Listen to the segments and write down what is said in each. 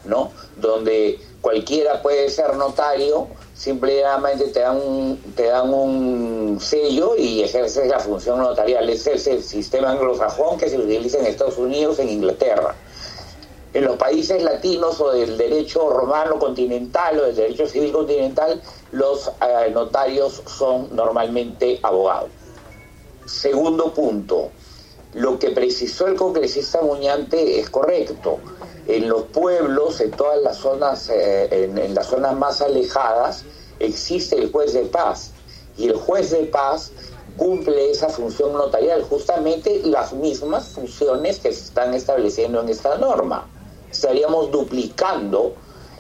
¿no? Donde cualquiera puede ser notario, simplemente te dan un sello y ejerces la función notarial. Ese es el sistema anglosajón que se utiliza en Estados Unidos, en Inglaterra. En los países latinos o del derecho romano continental o del derecho civil continental, los notarios son normalmente abogados. Segundo punto, lo que precisó el congresista Muñante es correcto. En los pueblos, en todas las zonas, en las zonas más alejadas, existe el juez de paz. Y el juez de paz cumple esa función notarial, justamente las mismas funciones que se están estableciendo en esta norma. Estaríamos duplicando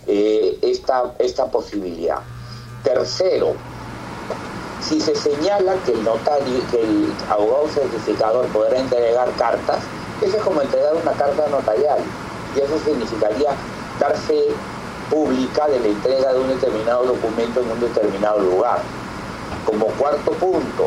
esta posibilidad. Tercero, si se señala que el notario, que el abogado certificador podrá entregar cartas, eso es como entregar una carta notarial, y eso significaría dar fe pública de la entrega de un determinado documento en un determinado lugar. Como cuarto punto,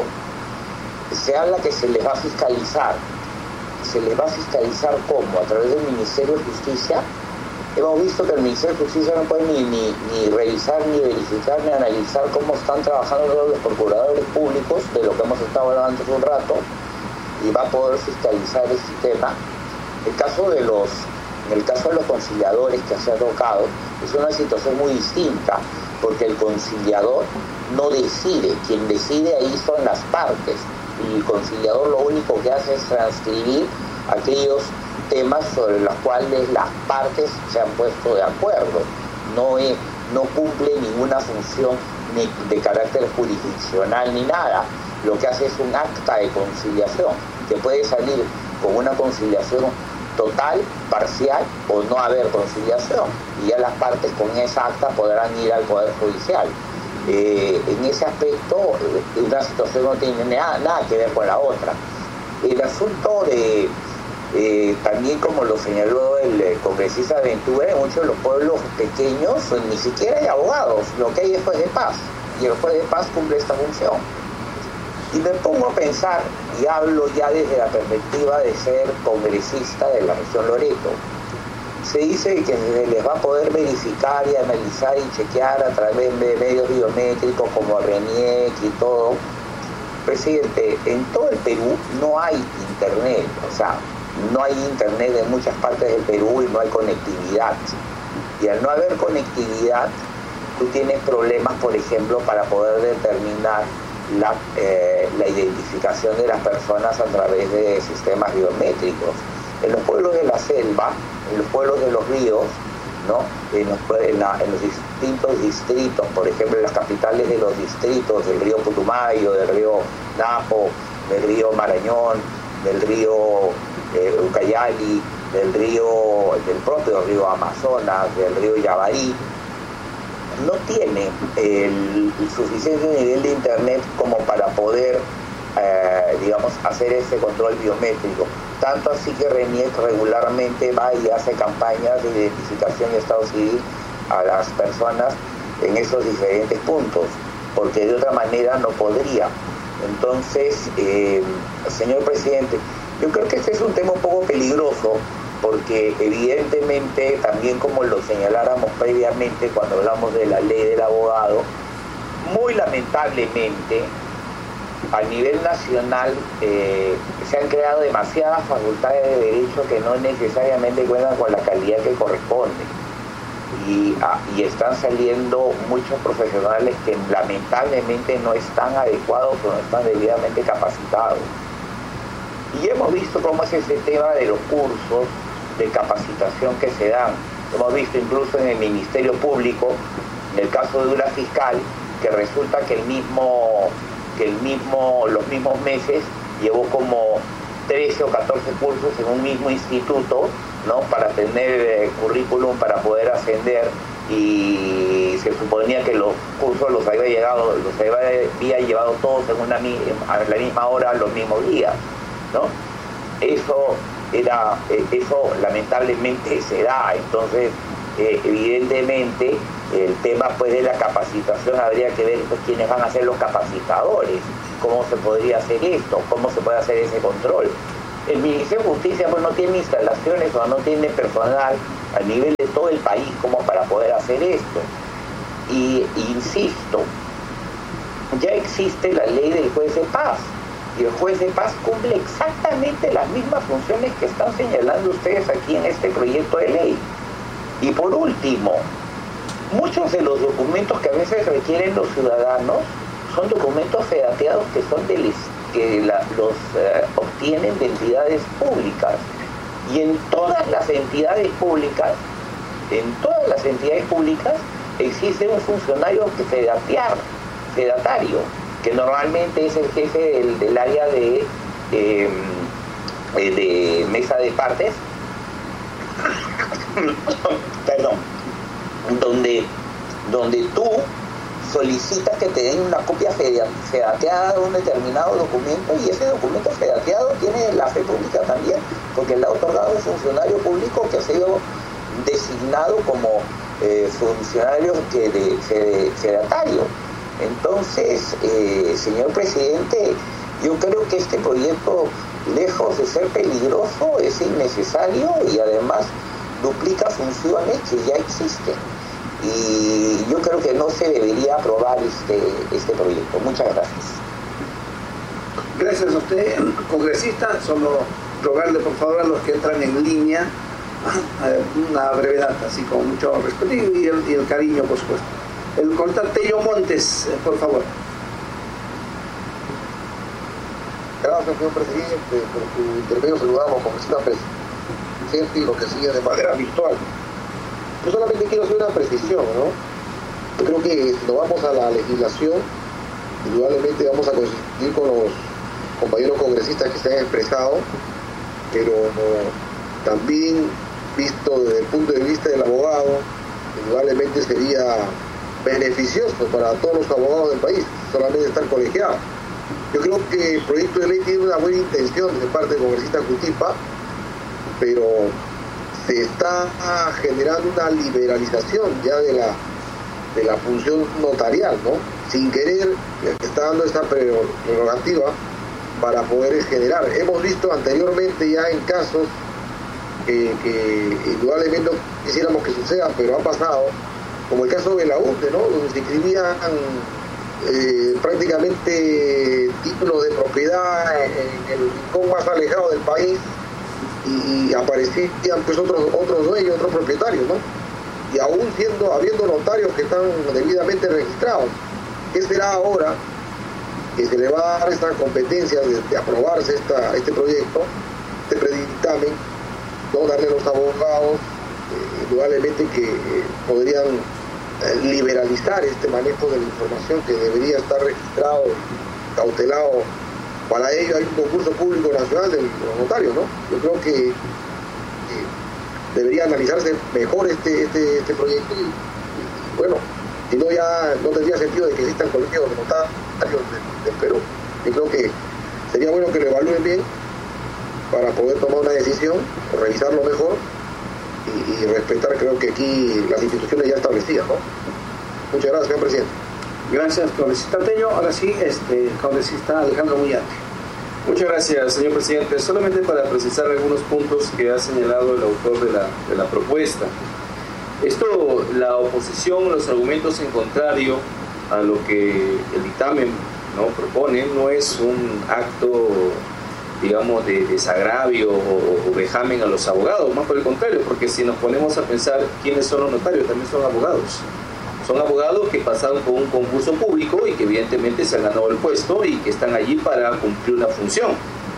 se habla que se les va a fiscalizar. ¿Se les va a fiscalizar cómo? A través del Ministerio de Justicia. Hemos visto que el Ministerio de Justicia no puede ni revisar, ni verificar, ni analizar cómo están trabajando todos los procuradores públicos, de lo que hemos estado hablando hace un rato, y va a poder fiscalizar este tema. En el caso de los conciliadores que se ha tocado, es una situación muy distinta, porque el conciliador no decide, quien decide ahí son las partes, y el conciliador lo único que hace es transcribir aquellos temas sobre los cuales las partes se han puesto de acuerdo. No cumple ninguna función ni de carácter jurisdiccional ni nada. Lo que hace es un acta de conciliación, que puede salir con una conciliación total, parcial o no haber conciliación, y ya las partes con esa acta podrán ir al Poder Judicial. En ese aspecto, una situación no tiene nada que ver con la otra. El asunto de también, como lo señaló el congresista Ventura, en muchos de los pueblos pequeños ni siquiera hay abogados, lo que hay es juez de paz, y el juez de paz cumple esta función. Y me pongo a pensar, y hablo ya desde la perspectiva de ser congresista de la región Loreto, se dice que se les va a poder verificar y analizar y chequear a través de medios biométricos como RENIEC y todo. Presidente, en todo el Perú no hay internet, o sea, no hay internet en muchas partes del Perú y no hay conectividad. Y al no haber conectividad, tú tienes problemas, por ejemplo, para poder determinar la identificación de las personas a través de sistemas biométricos. En los pueblos de la selva, en los pueblos de los ríos, ¿no? en los distintos distritos, por ejemplo, en las capitales de los distritos, del río Putumayo, del río Napo, del río Marañón, del río Ucayali, del propio río Amazonas, del río Yavarí, no tiene el suficiente nivel de internet como para poder, hacer ese control biométrico. Tanto así que RENIEC regularmente va y hace campañas de identificación y estado civil a las personas en esos diferentes puntos, porque de otra manera no podría. Entonces, señor presidente, yo creo que este es un tema un poco peligroso, porque evidentemente, también como lo señaláramos previamente cuando hablamos de la ley del abogado, muy lamentablemente a nivel nacional se han creado demasiadas facultades de derecho que no necesariamente cuentan con la calidad que corresponde, y están saliendo muchos profesionales que lamentablemente no están adecuados o no están debidamente capacitados. Y hemos visto cómo es ese tema de los cursos de capacitación que se dan. Hemos visto incluso en el Ministerio Público, en el caso de una fiscal, que resulta que los mismos meses llevó como 13 o 14 cursos en un mismo instituto, ¿no? Para tener currículum para poder ascender, y se suponía que los cursos los había llevado todos a la misma hora, los mismos días, ¿no? Eso lamentablemente se da. Entonces, evidentemente, el tema pues de la capacitación habría que ver pues quiénes van a ser los capacitadores, cómo se podría hacer esto, cómo se puede hacer ese control. El Ministerio de Justicia pues no tiene instalaciones o no tiene personal a nivel de todo el país como para poder hacer esto. Y insisto, ya existe la ley del juez de paz, y el juez de paz cumple exactamente las mismas funciones que están señalando ustedes aquí en este proyecto de ley. Y por último, muchos de los documentos que a veces requieren los ciudadanos son documentos fedateados que son los obtienen de entidades públicas. Y en todas las entidades públicas, existe un funcionario fedatario, que normalmente es el jefe del área de mesa de partes, perdón, donde tú solicitas que te den una copia fedateada de un determinado documento, y ese documento fedateado tiene la fe pública también, porque le ha otorgado un funcionario público que ha sido designado como funcionario fedatario. Entonces, señor presidente, yo creo que este proyecto, lejos de ser peligroso, es innecesario y además duplica funciones que ya existen. Y yo creo que no se debería aprobar este proyecto. Muchas gracias. Gracias a usted, congresista. Solo rogarle por favor a los que entran en línea una brevedad, así con mucho respeto y el cariño, por supuesto. El coronel Tello Montes, por favor. Gracias, señor presidente. Por su intermedio saludamos como si presidente y lo que sigue de manera virtual. Yo solamente quiero hacer una precisión, ¿no? Yo creo que si nos vamos a la legislación, indudablemente vamos a coincidir con los compañeros congresistas que se han expresado, pero también visto desde el punto de vista del abogado, indudablemente sería beneficioso para todos los abogados del país, solamente estar colegiados. Yo creo que el proyecto de ley tiene una buena intención de parte del congresista Cutipa, pero se está generando una liberalización ya de la función notarial, ¿no? Sin querer, está dando esta prerrogativa para poder generar. Hemos visto anteriormente ya en casos que indudablemente no quisiéramos que sucedan, pero ha pasado, como el caso de la UTE, ¿no? Donde se inscribían prácticamente títulos de propiedad en el rincón más alejado del país y aparecían pues otros dueños, otros propietarios, ¿no? Y aún habiendo notarios que están debidamente registrados. ¿Qué será ahora que se le va a dar esta competencia de aprobarse este proyecto, este predictamen, no darle a los abogados, indudablemente que podrían liberalizar este manejo de la información que debería estar registrado, cautelado? Para ello hay un concurso público nacional de los notarios, ¿no? Yo creo que debería analizarse mejor este proyecto y bueno, si no ya no tendría sentido de que existan colegios de notarios del Perú. Yo creo que sería bueno que lo evalúen bien para poder tomar una decisión, o revisarlo mejor y respetar, creo que aquí las instituciones ya establecidas, ¿no? Muchas gracias, señor presidente. Gracias, congresista Tello. Ahora sí, congresista Alejandro Muñante. Muchas gracias, señor presidente. Solamente para precisar algunos puntos que ha señalado el autor de la propuesta. Esto, la oposición, los argumentos en contrario a lo que el dictamen, ¿no?, propone, no es un acto, digamos, de desagravio o vejamen a los abogados, más por el contrario, porque si nos ponemos a pensar quiénes son los notarios, también son abogados. Son abogados que pasaron por un concurso público y que evidentemente se han ganado el puesto y que están allí para cumplir una función,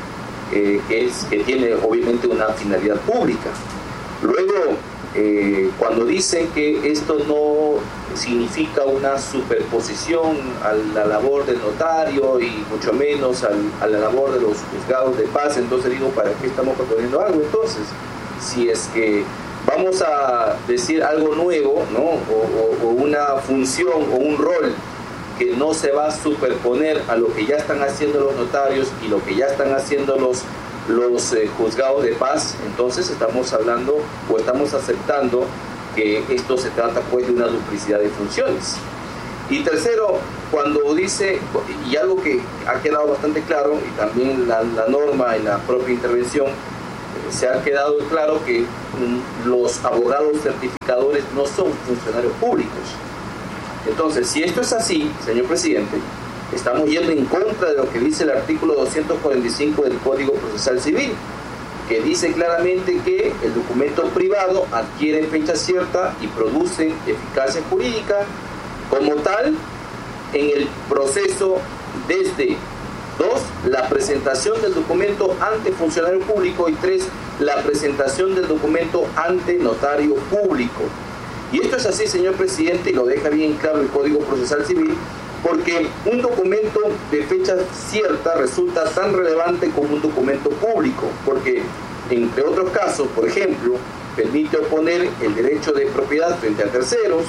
que tiene obviamente una finalidad pública. Luego, cuando dicen que esto no significa una superposición a la labor del notario y mucho menos a la labor de los juzgados de paz, entonces digo, ¿para qué estamos proponiendo algo entonces? Si es que vamos a decir algo nuevo, ¿no? O una función o un rol que no se va a superponer a lo que ya están haciendo los notarios y lo que ya están haciendo los juzgados de paz, entonces estamos hablando o estamos aceptando que esto se trata pues de una duplicidad de funciones. Y tercero, cuando dice, y algo que ha quedado bastante claro, y también la norma en la propia intervención se ha quedado claro que los abogados certificadores no son funcionarios públicos. Entonces, si esto es así, señor presidente, estamos yendo en contra de lo que dice el artículo 245 del Código Procesal Civil, que dice claramente que el documento privado adquiere fecha cierta y produce eficacia jurídica como tal en el proceso desde 2, la presentación del documento ante funcionario público, y 3, la presentación del documento ante notario público. Y esto es así, señor presidente, y lo deja bien claro el Código Procesal Civil, porque un documento de fecha cierta resulta tan relevante como un documento público, porque entre otros casos, por ejemplo, permite oponer el derecho de propiedad frente a terceros,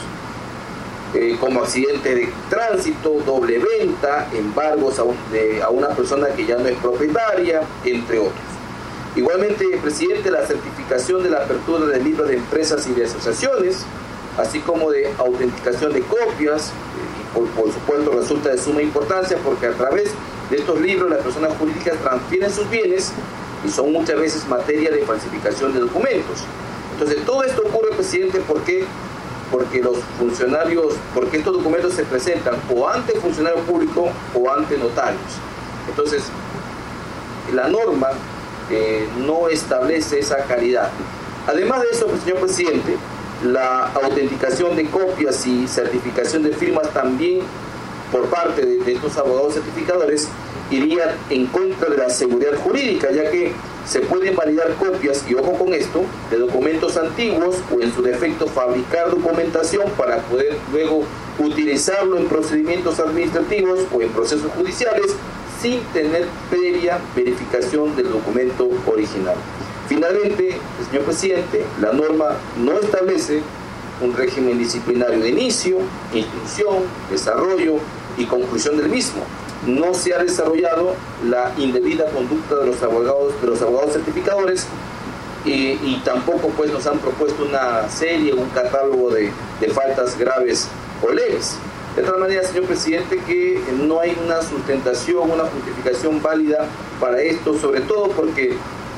como accidente de tránsito, doble venta, embargos a una persona que ya no es propietaria, entre otros. Igualmente, presidente, la certificación de la apertura de libros de empresas y de asociaciones, así como de autenticación de copias, por supuesto resulta de suma importancia porque a través de estos libros las personas jurídicas transfieren sus bienes y son muchas veces materia de falsificación de documentos. Entonces, todo esto ocurre, presidente, porque los funcionarios, porque estos documentos se presentan o ante funcionario público o ante notarios. Entonces, la norma no establece esa calidad. Además de eso, señor presidente, la autenticación de copias y certificación de firmas también por parte de estos abogados certificadores iría en contra de la seguridad jurídica, ya que se pueden validar copias, y ojo con esto, de documentos antiguos o en su defecto fabricar documentación para poder luego utilizarlo en procedimientos administrativos o en procesos judiciales sin tener previa verificación del documento original. Finalmente, señor presidente, la norma no establece un régimen disciplinario de inicio, instrucción, desarrollo y conclusión del mismo. No se ha desarrollado la indebida conducta de los abogados certificadores y tampoco pues nos han propuesto una serie, un catálogo de faltas graves o leves. De tal manera, señor presidente, que no hay una sustentación, una justificación válida para esto, sobre todo porque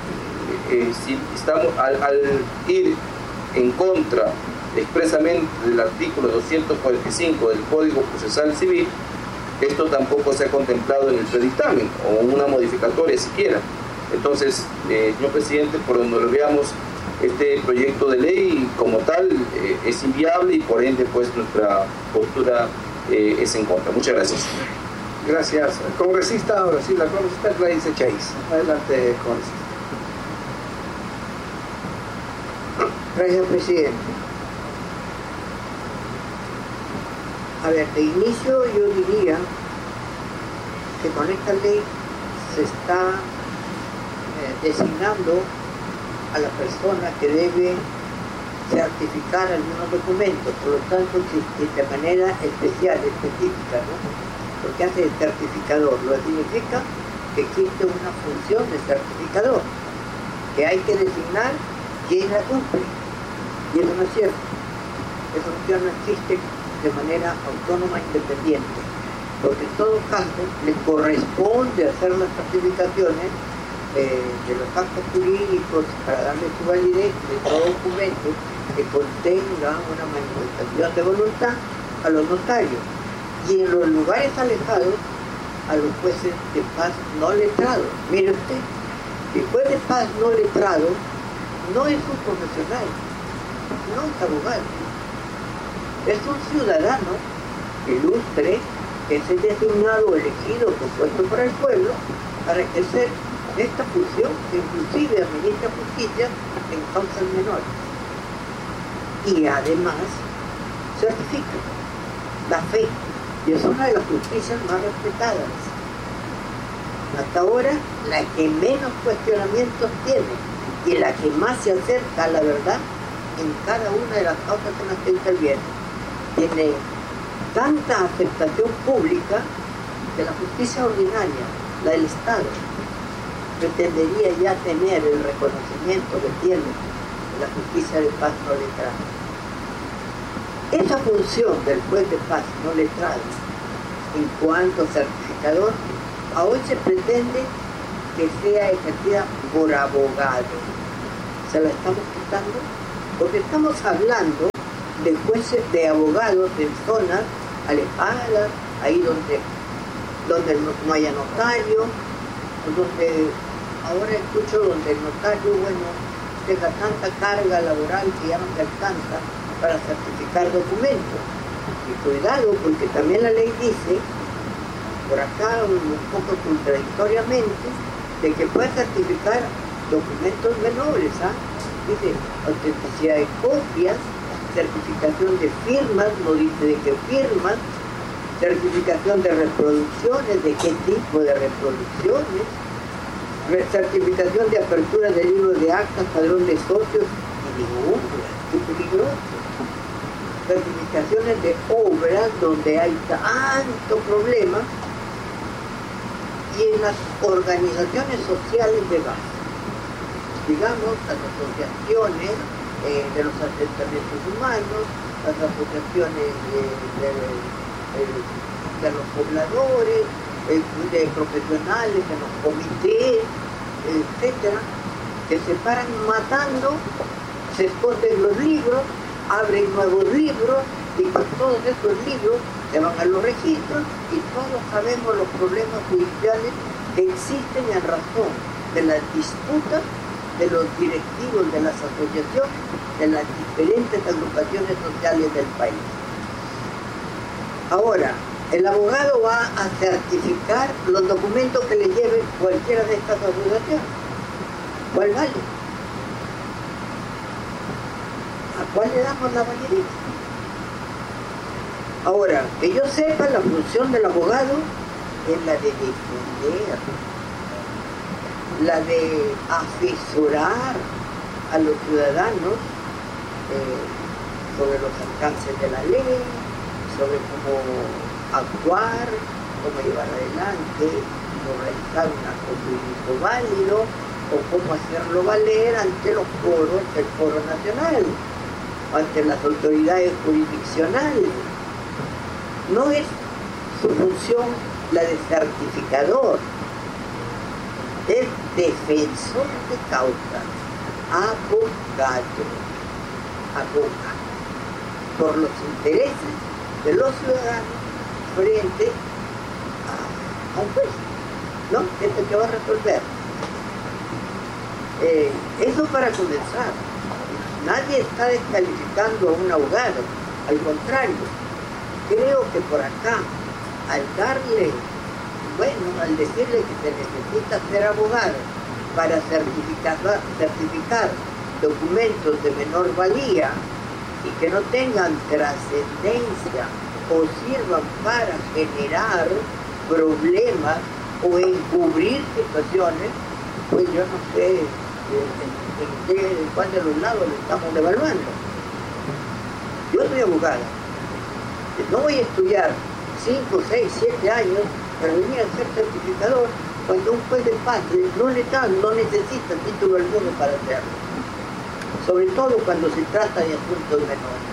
si estamos al ir en contra expresamente del artículo 245 del Código Procesal Civil, esto tampoco se ha contemplado en el predictamen o una modificatoria siquiera. Entonces, señor presidente, por donde lo veamos, este proyecto de ley como tal es inviable y por ende pues nuestra postura es en contra. Muchas gracias. Gracias. Congresista, ahora sí, la congresista Gladys Chase. Adelante, congresista. Gracias, presidente. A ver, de inicio yo diría que con esta ley se está designando a la persona que debe certificar algunos documentos, por lo tanto de manera especial, específica, ¿no? Porque hace el certificador, lo que significa que existe una función de certificador, que hay que designar quién la cumple, y eso no es cierto. Esa función no existe de manera autónoma e independiente, porque en todo caso le corresponde hacer las certificaciones de los actos jurídicos para darle su validez de todo documento que contenga una manifestación de voluntad a los notarios, y en los lugares alejados a los jueces de paz no letrados. Mire usted, el juez de paz no letrado no es un profesional, no es abogado, es un ciudadano ilustre que es el designado o elegido, propuesto por el pueblo para ejercer esta función, que inclusive administra justicia en causas menores. Y además certifica la fe, y es una de las justicias más respetadas. Hasta ahora, la que menos cuestionamientos tiene y la que más se acerca a la verdad en cada una de las causas en las que interviene. Tiene tanta aceptación pública que la justicia ordinaria, la del Estado, pretendería ya tener el reconocimiento que tiene la justicia de paz no letrada. Esa función del juez de paz no letrado en cuanto a hoy se pretende que sea ejercida por abogados. se la estamos quitando, porque estamos hablando de jueces, de abogados en zonas alejadas, ahí donde no haya notario, donde ahora escucho donde el notario, bueno, deja tanta carga laboral que ya no se alcanza para certificar documentos. Y cuidado, porque también la ley dice, por acá un poco contradictoriamente, de que puede certificar documentos menores, ¿ah? Dice autenticidad de copias, certificación de firmas, no dice de qué firmas, certificación de reproducciones, de qué tipo de reproducciones, certificación de apertura de libros de actas, padrón de socios, y digo, qué peligroso. Certificaciones de obras donde hay tanto problema, y en las organizaciones sociales de base, digamos, las asociaciones de los asentamientos humanos, las asociaciones de los pobladores, de profesionales, de los comités, etcétera, que se paran matando, se esconden los libros, abren nuevos libros, y con todos esos libros se van a los registros, y todos sabemos los problemas judiciales que existen en razón de las disputas de los directivos de las asociaciones, de las diferentes agrupaciones sociales del país. Ahora, el abogado va a certificar los documentos que le lleve cualquiera de estas asociaciones. ¿Cuál vale? ¿A cuál le damos la validez? Ahora, que yo sepa, la función del abogado es la de defender, la de asesorar a los ciudadanos sobre los alcances de la ley, sobre cómo actuar, cómo llevar adelante, cómo realizar un acto jurídico válido, o cómo hacerlo valer ante los foros del Foro Nacional, ante las autoridades jurisdiccionales. No es su función la de certificador, es defensor de causas, abogado, por los intereses de los ciudadanos frente a un juez, ¿no? Es el que va a resolver. Eso para comenzar. Nadie está descalificando a un abogado, al contrario. Creo que por acá, al decirle que se necesita ser abogado para certificar documentos de menor valía y que no tengan trascendencia o sirvan para generar problemas o encubrir situaciones, pues yo no sé en cuál de los lados lo estamos evaluando. Yo soy abogada. No voy a estudiar 5, 6, 7 años para venir a ser certificador cuando un juez de paz no necesita título alguno para hacerlo. Sobre todo cuando se trata de asuntos menores.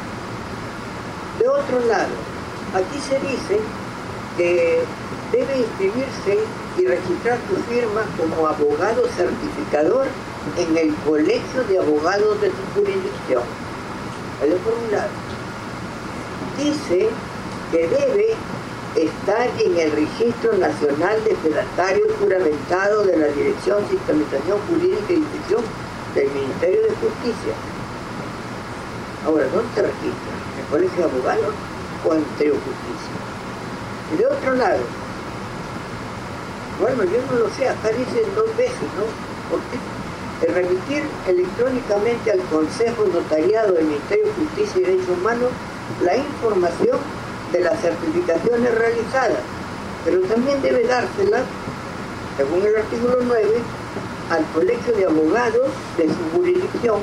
De otro lado, aquí se dice que debe inscribirse y registrar su firma como abogado certificador en el Colegio de Abogados de su jurisdicción. Eso por un lado. Dice que debe estar en el Registro Nacional de Fedatarios Juramentados de la Dirección Sistematización Jurídica y Inspección del Ministerio de Justicia. Ahora, ¿dónde se registra? ¿En el Colegio de Abogados o en Ministerio de Justicia? Y de otro lado, bueno, yo no lo sé, acá dicen 2 veces, ¿no? Porque el remitir electrónicamente al Consejo Notariado del Ministerio de Justicia y Derechos Humanos la información de las certificaciones realizadas, pero también debe dársela, según el artículo 9, al Colegio de Abogados de su jurisdicción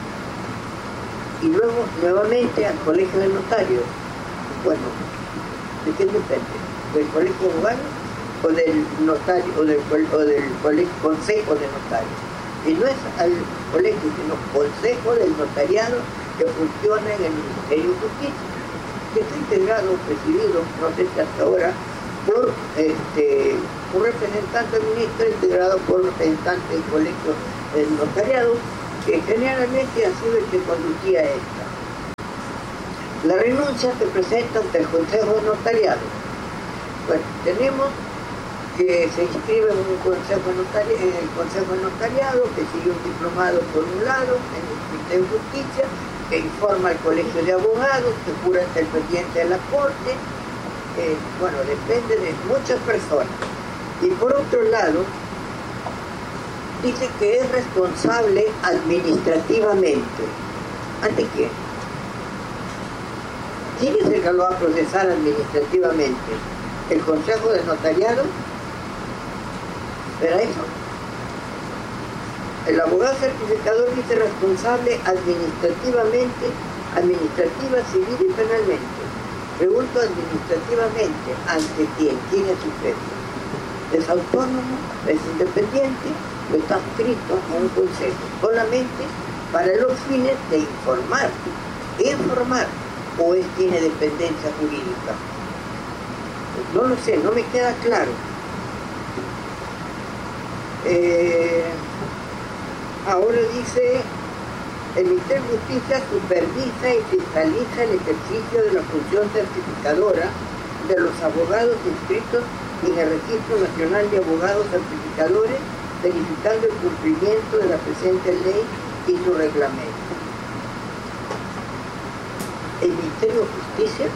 y luego nuevamente al Colegio de Notarios. Bueno, ¿de qué depende? ¿Del Colegio de Abogados o del notario o del Consejo de Notarios? Y no es al colegio, sino Consejo del Notariado que funciona en el Ministerio de Justicia, que está integrado, presidido, no sé si hasta ahora, por un representante del ministro integrado por representantes del colegio del notariado, que generalmente ha sido el que conducía esta. La renuncia se presenta ante el Consejo de Notariado. Bueno, tenemos que se inscribe en el Consejo de Notariado, que sigue un diplomado por un lado en el Ministerio de Justicia, que informa al Colegio de Abogados, que jura ante el presidente de la Corte. Bueno, depende de muchas personas. Y por otro lado, dice que es responsable administrativamente. ¿Ante quién? ¿Quién es el que lo va a procesar administrativamente? ¿El Consejo de Notariado? ¿Será eso? El abogado certificador dice responsable administrativamente, administrativa, civil y penalmente. Pregunto administrativamente, ¿ante quién? ¿Quién es su jefe? ¿Es autónomo? ¿Es independiente? ¿O está adscrito a un consejo? Solamente para los fines de informar. ¿Informar? ¿O tiene dependencia jurídica? Pues no lo sé, no me queda claro. Ahora dice, el Ministerio de Justicia supervisa y fiscaliza el ejercicio de la función certificadora de los abogados inscritos en el Registro Nacional de Abogados Certificadores, verificando el cumplimiento de la presente ley y su reglamento. ¿El Ministerio de Justicia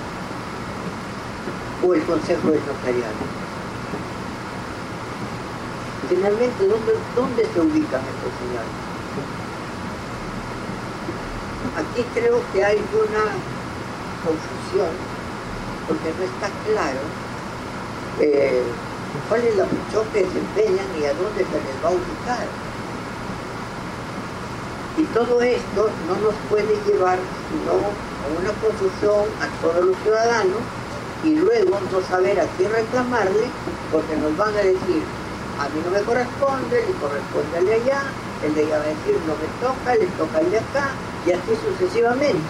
o el Consejo de Notariado? Finalmente, ¿dónde se ubican estos señores? Aquí creo que hay una confusión, porque no está claro cuál es la función que desempeñan y a dónde se les va a ubicar. Y todo esto no nos puede llevar sino a una confusión a todos los ciudadanos y luego no saber a quién reclamarle, porque nos van a decir, a mí no me corresponde, le corresponde al de allá, el de allá va a decir no me toca, le toca al de acá, y así sucesivamente.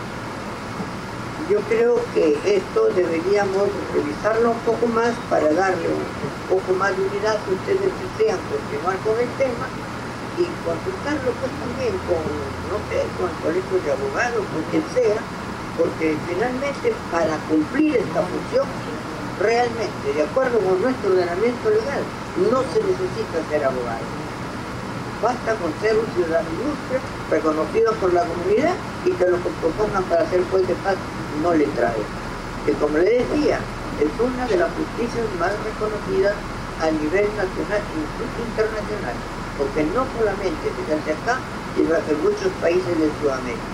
Yo creo que esto deberíamos revisarlo un poco más para darle un poco más de unidad si ustedes desean continuar con el tema y consultarlo pues también con, no sé, con el colegio de abogados, con quien sea, porque finalmente para cumplir esta función realmente, de acuerdo con nuestro ordenamiento legal, no se necesita ser abogado. Basta con ser un ciudadano ilustre, reconocido por la comunidad y que lo que propongan para ser juez de paz no le trae. Que como le decía, es una de las justicias más reconocidas a nivel nacional e incluso internacional, porque no solamente se hace acá, sino en muchos países de Sudamérica.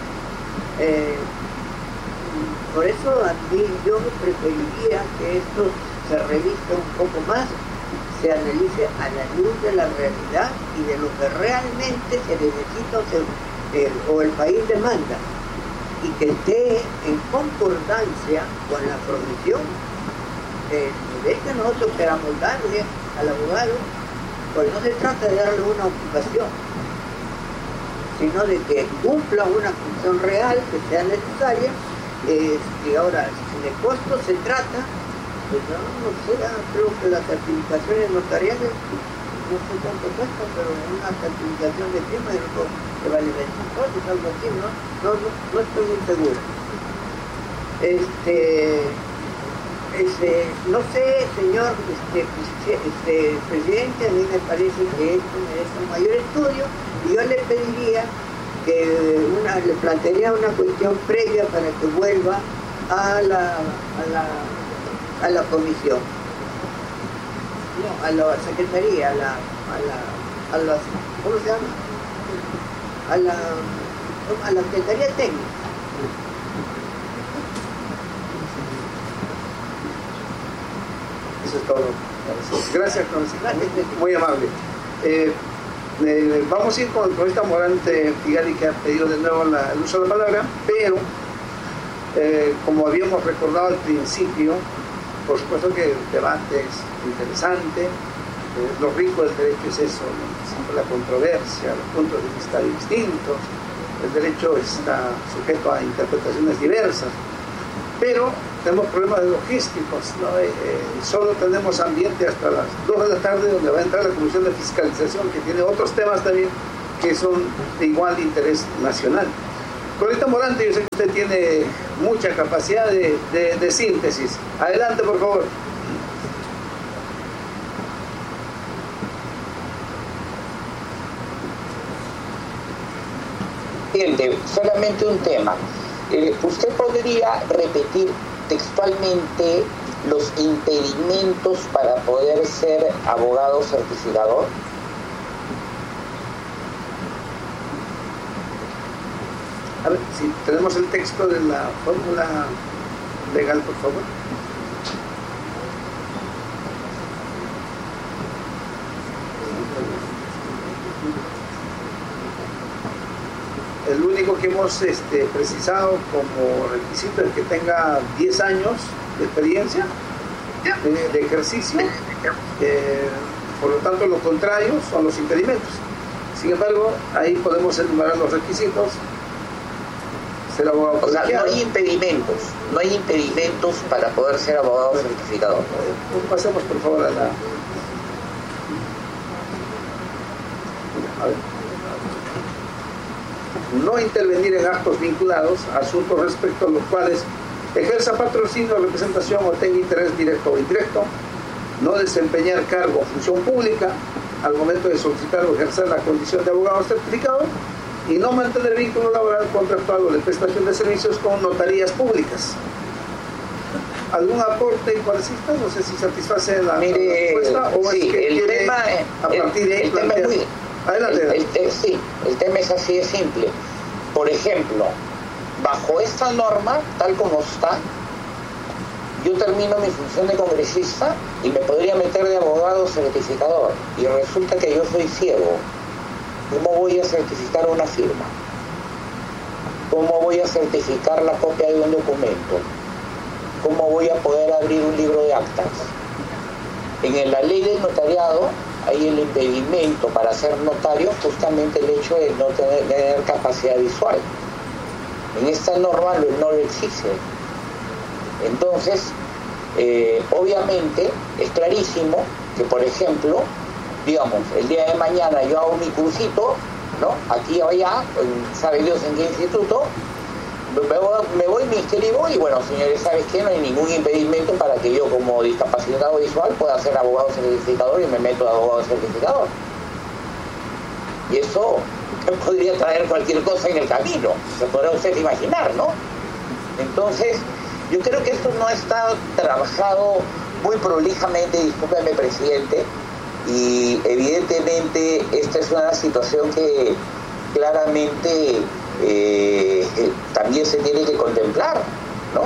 Por eso a mí yo preferiría que esto se revise un poco más, se analice a la luz de la realidad y de lo que realmente se necesita o el país demanda, y que esté en concordancia con la profesión, el nivel que nosotros queramos darle al abogado, pues no se trata de darle una ocupación, sino de que cumpla una función real que sea necesaria. Y ahora, si de costo se trata, pues no sé, creo que las certificaciones notariales, no sé cuánto cuesta, pero una certificación de firma de lo que vale 20 cosas, algo así, ¿no? No estoy muy seguro. No sé, señor presidente, a mí me parece que esto merece un mayor estudio y yo le pediría que le plantearía una cuestión previa para que vuelva a la comisión, no, a la secretaría, ¿cómo se llama? A la secretaría técnica. Eso es todo. Gracias, muy amable. Vamos a ir con esta Morante Figali, que ha pedido de nuevo el uso de la palabra, pero como habíamos recordado al principio, por supuesto que el debate es interesante, lo rico del derecho es eso, ¿no? Siempre la controversia, los puntos de vista distintos, el derecho está sujeto a interpretaciones diversas, pero tenemos problemas logísticos, ¿no? Solo tenemos ambiente hasta las 2 de la tarde, donde va a entrar la Comisión de Fiscalización, que tiene otros temas también, que son de igual interés nacional. Corista Morante, yo sé que usted tiene mucha capacidad de síntesis. Adelante, por favor. Solamente un tema. ¿Usted podría repetir textualmente los impedimentos para poder ser abogado certificador? A ver, si tenemos el texto de la fórmula legal, por favor. El único que hemos precisado como requisito es que tenga 10 años de experiencia, de ejercicio. Por lo tanto, lo contrario son los impedimentos. Sin embargo, ahí podemos enumerar los requisitos. Ser abogado colegiado. O sea, no hay impedimentos para poder ser abogado certificador. Pasemos, por favor, a la... A ver. No intervenir en actos vinculados a asuntos respecto a los cuales ejerza patrocinio, representación o tenga interés directo o indirecto, no desempeñar cargo o función pública al momento de solicitar o ejercer la condición de abogado certificado y no mantener vínculo laboral, contractual o de prestación de servicios con notarías públicas. ¿Algún aporte congresista? No sé si satisface la respuesta o sí, es que el tema, a partir de ahí plantear... Adelante. El tema es así de simple. Por ejemplo, bajo esta norma, tal como está, yo termino mi función de congresista y me podría meter de abogado certificador. Y resulta que yo soy ciego. ¿Cómo voy a certificar una firma? ¿Cómo voy a certificar la copia de un documento? ¿Cómo voy a poder abrir un libro de actas? En la ley del notariado hay el impedimento para ser notario, justamente el hecho de no tener capacidad visual. En esta norma no lo existe. Entonces, obviamente, es clarísimo que, por ejemplo, digamos, el día de mañana yo hago mi cursito, ¿no? Aquí o allá, sabe Dios en qué instituto, me voy, me inscribo y bueno, señores, ¿sabes qué? No hay ningún impedimento para que yo como discapacitado visual pueda ser abogado certificador y me meto de abogado certificador. Y eso podría traer cualquier cosa en el camino, se podrá usted imaginar, ¿no? Entonces, yo creo que esto no está trabajado muy prolijamente, discúlpeme, presidente, y evidentemente esta es una situación que claramente también se tiene que contemplar, ¿no?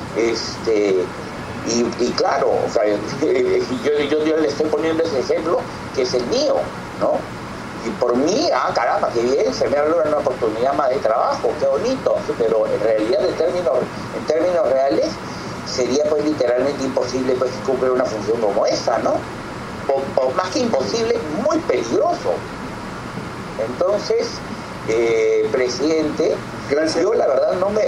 Y claro, o sea, yo le estoy poniendo ese ejemplo que es el mío, ¿no? Y por mí, caramba, qué bien, se me abre una oportunidad más de trabajo, qué bonito, pero en realidad en términos reales sería pues literalmente imposible pues cumplir una función como esta, ¿no? O más que imposible, muy peligroso. Entonces, presidente, gracias. Yo la verdad no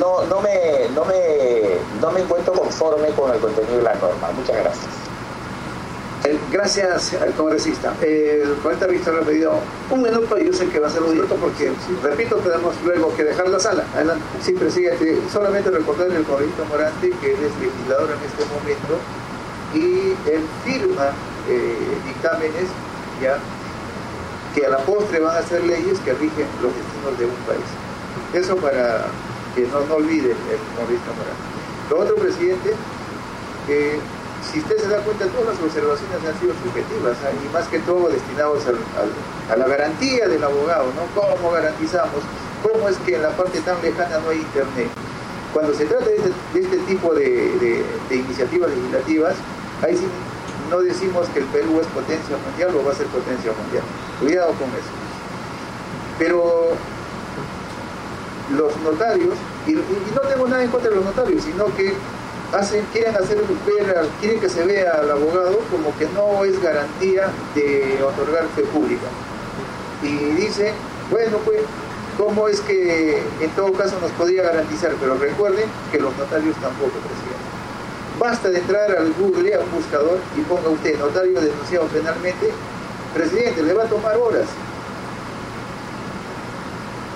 me encuentro conforme con el contenido de la norma. Muchas gracias. Gracias al congresista. El congresista Víctor le ha pedido un minuto y yo sé que va a ser un minuto porque, repito, tenemos luego que dejar la sala. Adelante. Sí, presidente, solamente recordar al congresista Morante que él es legislador en este momento y él firma dictámenes ya que a la postre van a ser leyes que rigen los destinos de un país. Eso para que no olvide el congresista Morante. Lo otro, presidente, si usted se da cuenta, todas las observaciones han sido subjetivas, y más que todo destinados a la garantía del abogado, ¿no? ¿Cómo garantizamos? ¿Cómo es que en la parte tan lejana no hay internet? Cuando se trata de este tipo de iniciativas legislativas, ahí sí no decimos que el Perú es potencia mundial o va a ser potencia mundial. Cuidado con eso. Pero los notarios, y no tengo nada en contra de los notarios, sino que quieren que se vea al abogado como que no es garantía de otorgar fe pública. Y dice, bueno, pues, ¿cómo es que en todo caso nos podría garantizar? Pero recuerden que los notarios tampoco, presidente. Basta de entrar al Google, a un buscador, y ponga usted notario denunciado penalmente. Presidente, le va a tomar horas.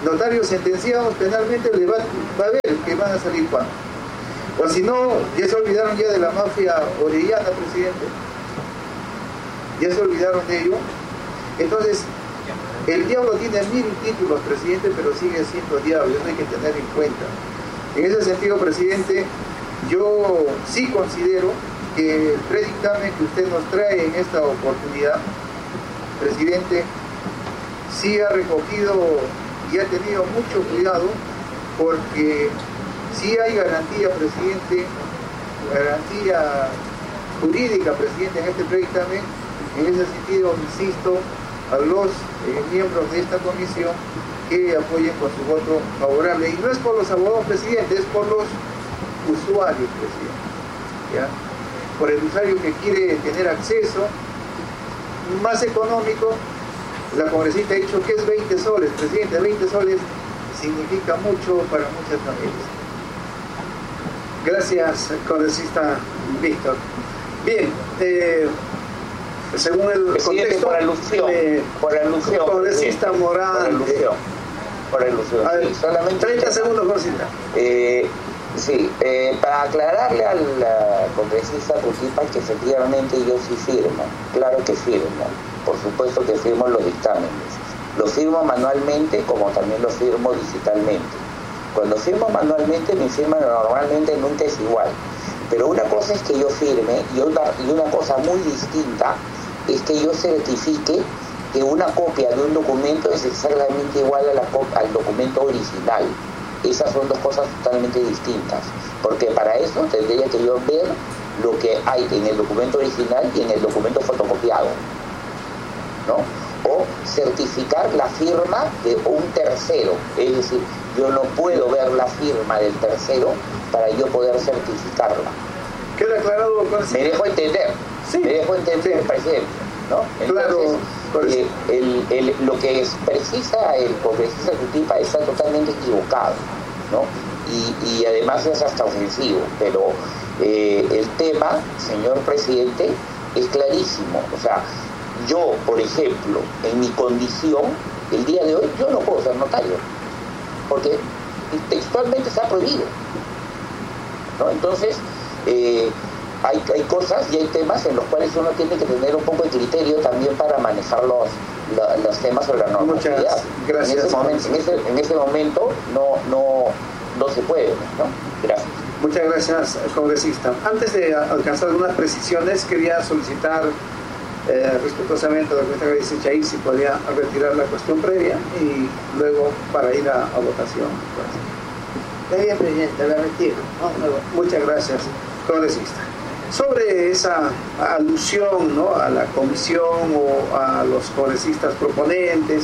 notarios sentenciados penalmente le va a ver que van a salir cuándo. O si no, ya se olvidaron ya de la mafia orellana, presidente. Ya se olvidaron de ello. Entonces, el diablo tiene 1000 títulos, presidente, pero sigue siendo diablo, eso hay que tener en cuenta. En ese sentido, presidente, yo sí considero que el predictamen que usted nos trae en esta oportunidad, presidente, sí ha recogido y ha tenido mucho cuidado, porque sí hay garantía, presidente, garantía jurídica, presidente, en este predictamen. En ese sentido, insisto a los miembros de esta comisión que apoyen con su voto favorable. Y no es por los abogados, presidente, es por los usuarios, presidente, ¿ya? Por el usuario que quiere tener acceso más económico. La congresista ha dicho que es 20 soles, presidente. 20 soles significa mucho para muchas familias. Gracias, congresista Víctor. Bien, según el contexto, por alusión, congresista Morán, por alusión. A ver, Sí, solamente 30 segundos, congresista. Para aclararle al congresista Cutipa que efectivamente yo sí firmo, claro que firmo, por supuesto que firmo los dictámenes, los firmo manualmente como también los firmo digitalmente. Cuando firmo manualmente, mi firma normalmente nunca es igual, pero una cosa es que yo firme y una cosa muy distinta es que yo certifique que una copia de un documento es exactamente igual al documento original. Esas son dos cosas totalmente distintas, porque para eso tendría que yo ver lo que hay en el documento original y en el documento fotocopiado, ¿no? O certificar la firma de un tercero, es decir, yo no puedo ver la firma del tercero para yo poder certificarla. ¿Queda aclarado? Me dejo entender, sí, presidente, ¿no? Entonces, claro, lo que precisa el congresista Cutipa está totalmente equivocado, ¿no? Y además es hasta ofensivo, pero el tema, señor presidente, es clarísimo. O sea, yo, por ejemplo, en mi condición, el día de hoy, yo no puedo ser notario, porque textualmente está prohibido, ¿no? Entonces, hay cosas y hay temas en los cuales uno tiene que tener un poco de criterio también para manejar los temas sobre la normatividad. Muchas gracias. En ese momento no se puede, ¿no? Gracias. Muchas gracias, congresista. Antes de alcanzar algunas precisiones, quería solicitar respetuosamente a la congresista Chaí si podía retirar la cuestión previa y luego para ir a votación. Está bien, presidente, la retiro. Muchas gracias, congresista. Sobre esa alusión, ¿no?, a la comisión o a los congresistas proponentes,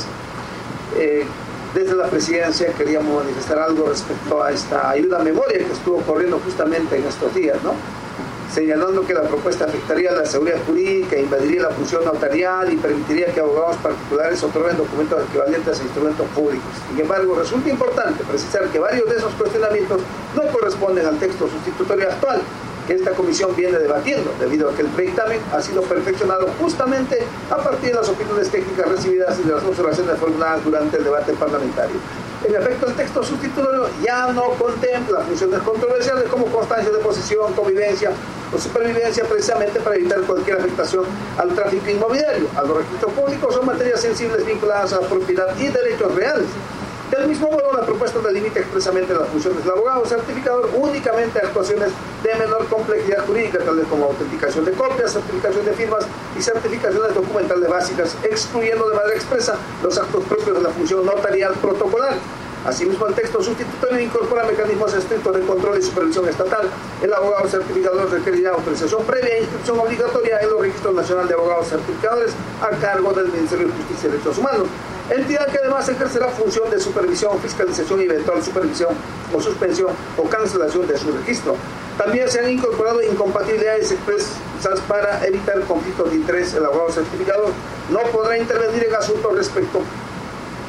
desde la presidencia queríamos manifestar algo respecto a esta ayuda a memoria que estuvo corriendo justamente en estos días, ¿no?, señalando que la propuesta afectaría la seguridad jurídica, invadiría la función notarial y permitiría que abogados particulares otorguen documentos equivalentes a instrumentos públicos. Sin embargo, resulta importante precisar que varios de esos cuestionamientos no corresponden al texto sustitutorio actual que esta comisión viene debatiendo, debido a que el dictamen ha sido perfeccionado justamente a partir de las opiniones técnicas recibidas y de las observaciones formuladas durante el debate parlamentario. En efecto, el texto sustitutorio ya no contempla funciones controversiales como constancia de posesión, convivencia o supervivencia, precisamente para evitar cualquier afectación al tráfico inmobiliario, a los registros públicos o materias sensibles vinculadas a la propiedad y derechos reales. Del mismo modo, la propuesta delimita expresamente las funciones del abogado certificador únicamente a actuaciones de menor complejidad jurídica, tales como autenticación de copias, certificación de firmas y certificaciones documentales básicas, excluyendo de manera expresa los actos propios de la función notarial protocolar. Asimismo, el texto sustitutorio incorpora mecanismos estrictos de control y supervisión estatal. El abogado certificador requerirá autorización previa e inscripción obligatoria en los registros nacionales de abogados certificadores a cargo del Ministerio de Justicia y Derechos Humanos, entidad que además ejercerá función de supervisión, fiscalización y eventual supervisión o suspensión o cancelación de su registro. También se han incorporado incompatibilidades expresas para evitar conflictos de interés. El abogado certificador no podrá intervenir en asuntos respecto de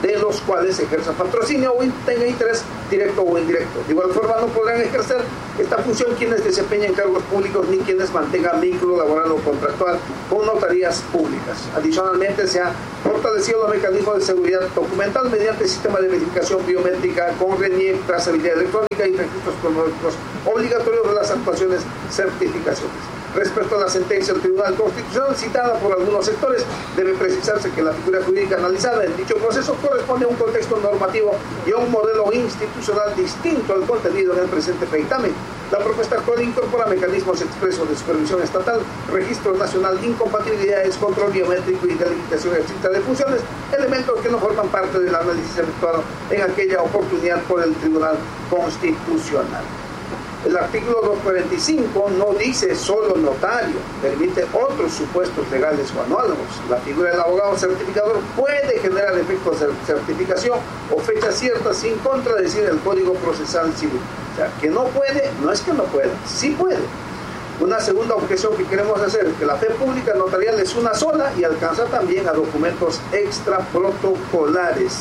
de los cuales ejerza patrocinio o tenga interés directo o indirecto. De igual forma no podrán ejercer esta función quienes desempeñen cargos públicos ni quienes mantengan vínculo laboral o contractual con notarías públicas. Adicionalmente se ha fortalecido los mecanismos de seguridad documental mediante el sistema de verificación biométrica con RENIEC, trazabilidad electrónica y registros cronológicos obligatorios de las actuaciones certificaciones. Respecto a la sentencia del Tribunal Constitucional citada por algunos sectores, debe precisarse que la figura jurídica analizada en dicho proceso corresponde a un contexto normativo y a un modelo institucional distinto al contenido en el presente dictamen. La propuesta actual incorpora mecanismos expresos de supervisión estatal, registro nacional, incompatibilidades, control biométrico y delimitación estricta de funciones, elementos que no forman parte del análisis efectuado en aquella oportunidad por el Tribunal Constitucional. El artículo 245 no dice solo notario, permite otros supuestos legales o análogos. La figura del abogado certificador puede generar efectos de certificación o fechas ciertas sin contradecir el Código Procesal Civil. O sea, que no puede, no es que no pueda, sí puede. Una segunda objeción que queremos hacer es que la fe pública notarial es una sola y alcanza también a documentos extraprotocolares.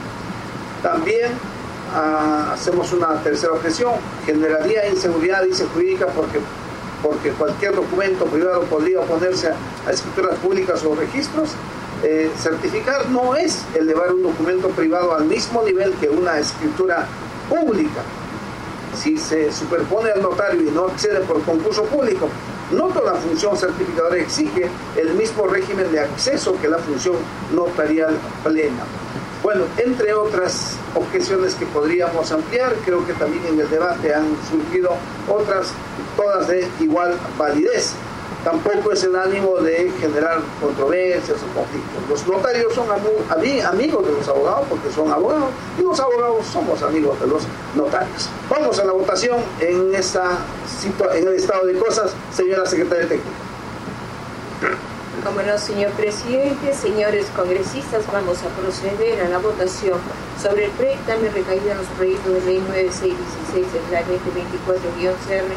También hacemos una tercera objeción: generaría inseguridad, dice jurídica, porque cualquier documento privado podría oponerse a escrituras públicas o registros. Certificar no es elevar un documento privado al mismo nivel que una escritura pública. Si se superpone al notario y no accede por concurso público, no toda la función certificadora exige el mismo régimen de acceso que la función notarial plena. Bueno, entre otras objeciones que podríamos ampliar, creo que también en el debate han surgido otras, todas de igual validez. Tampoco es el ánimo de generar controversias o conflictos. Los notarios son amigos de los abogados porque son abogados y los abogados somos amigos de los notarios. Vamos a la votación en el estado de cosas, señora secretaria técnica. Como no, señor presidente, señores congresistas, vamos a proceder a la votación sobre el dictamen recaído en los proyectos de ley 9616 del la 2024-CR,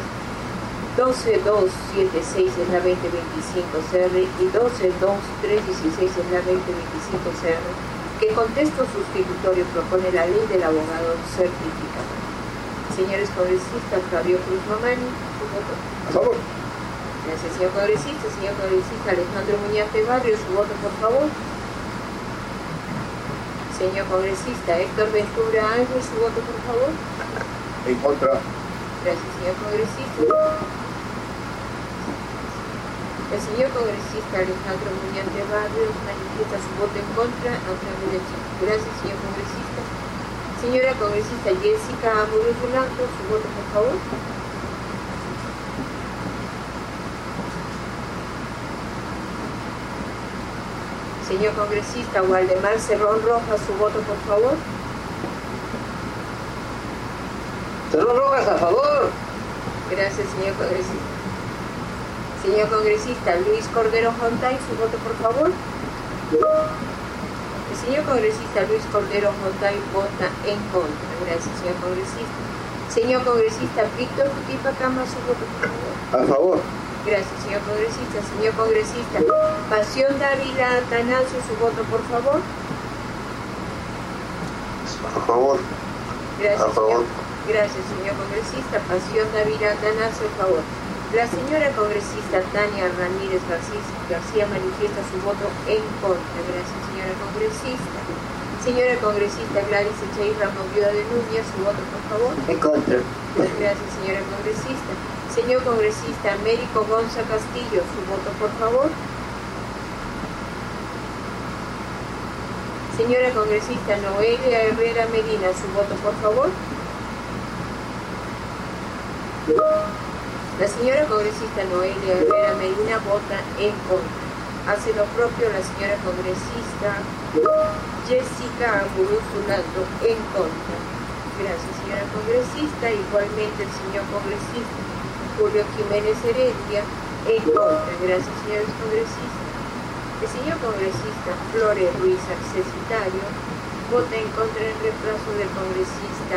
12276 del la 2025-CR y 12216 del la 2025-CR, que con texto sustitutorio propone la ley del abogado certificado. Señores congresistas, Fabio Cruz Mamani, su voto. A favor. Gracias, señor congresista Alejandro Muñante Barrio, su voto, por favor. Señor congresista Héctor Ventura Ángel, su voto, por favor. En contra. Gracias, señor congresista. El señor congresista Alejandro Muñante Barrio manifiesta su voto en contra ante la elección. Gracias, señor congresista. Señora congresista Jessica Amuruz Blanco, su voto, por favor. Señor congresista Waldemar Cerrón Rojas, su voto, por favor. Cerrón Rojas, a favor. Gracias, señor congresista. Señor congresista Luis Cordero Jontay, su voto, por favor. El señor congresista Luis Cordero Jontay vota en contra. Gracias, señor congresista. Señor congresista Víctor Cutipa Cama, su voto, por favor. A favor. Gracias, señor congresista. Señor congresista Pasión Dávila Atanasio, su voto, por favor. A favor. Gracias, A favor. Gracias, señor congresista. Pasión Dávila Atanasio, a favor. La señora congresista Tania Ramírez García manifiesta su voto en contra. Gracias, señora congresista. Señora congresista Gladys Echaíz Ramos Viuda de Núñez, su voto, por favor. En contra. Gracias, señora congresista. Señor congresista Américo Gonza Castillo, su voto, por favor. Señora congresista Noelia Herrera Medina, su voto, por favor. La señora congresista Noelia Herrera Medina vota en contra. Hace lo propio la señora congresista Jessica Amuruz Zulando en contra. Gracias, señora congresista. Igualmente el señor congresista Julio Jiménez Heredia en contra. Gracias, señores congresistas. El señor congresista Flores Ruiz Accesitario vota en contra en reemplazo del congresista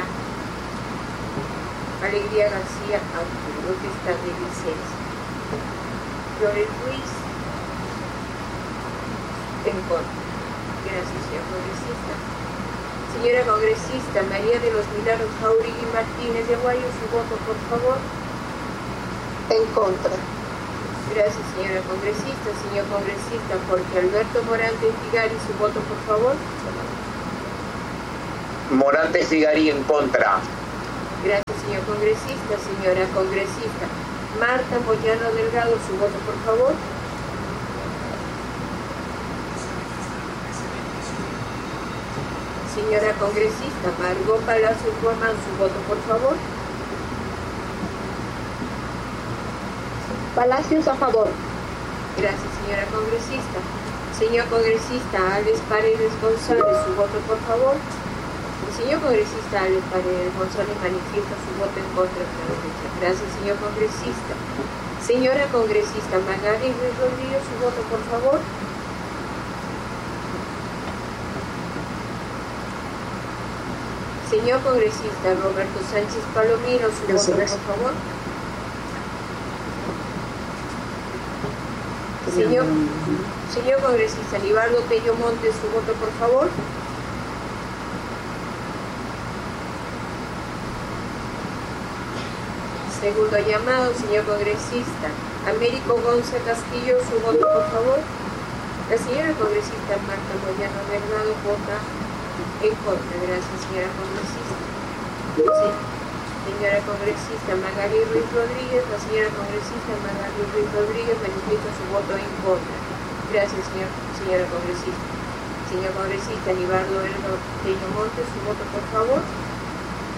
Alegría García Arturo, que está de licencia. Flores Ruiz en contra. Gracias, señor congresista. Señora congresista María de los Milagros Jauregui Martínez de Aguayo, su voto, por favor. En contra. Gracias, señora congresista. Señor congresista Jorge Alberto Morante Figari, su voto, por favor. Morante Figari en contra. Gracias, señor congresista. Señora congresista Marta Moyano Delgado, su voto, por favor. Señora congresista Margot Palacio Guamán, su voto, por favor. Palacios a favor. Gracias, señora congresista. Señor congresista Alex Paredes González, su voto, por favor. El señor congresista Alex Paredes González manifiesta su voto en contra de la derecha. Gracias, señor congresista. Señora congresista Magali Ruiz Rodríguez, su voto, por favor. Señor congresista Roberto Sánchez Palomino, su voto, por favor. Señor congresista Libardo Tello Montes, su voto, por favor. Segundo llamado, señor congresista Américo Gonza Castillo, su voto, por favor. La señora congresista Marta Moyano Delgado vota en contra. Gracias, señora congresista. Sí. Señora congresista Magali Ruiz Rodríguez, la señora congresista Magali Ruiz Rodríguez manifiesta su voto en contra. Gracias, señora congresista. Señor congresista Libardo Tello Montes, su voto, por favor.